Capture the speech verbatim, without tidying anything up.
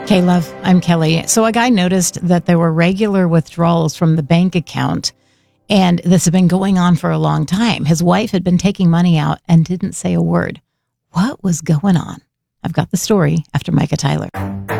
Hey, love, I'm Kelly. So a guy noticed that there were regular withdrawals from the bank account, and this had been going on for a long time. His wife had been taking money out and didn't say a word. What was going on? I've got the story after Micah Tyler.